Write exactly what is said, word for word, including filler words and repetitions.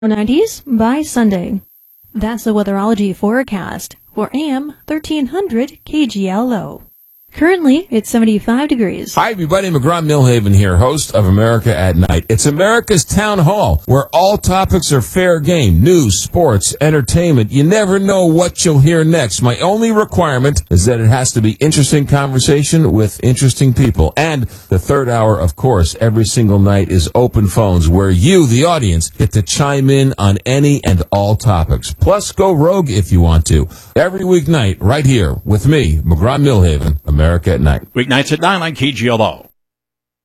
nineties by Sunday. That's the weatherology forecast for A M thirteen hundred K G L O. Currently, it's seventy-five degrees. Hi, everybody. McGraw Millhaven here, host of America at Night. It's America's Town Hall, where all topics are fair game. News, sports, entertainment. You never know what you'll hear next. My only requirement is that it has to be interesting conversation with interesting people. And the third hour, of course, every single night is open phones, where you, the audience, get to chime in on any and all topics. Plus, go rogue if you want to. Every weeknight, right here with me, McGraw Millhaven, America at Night. Weeknights at nine on K G L O.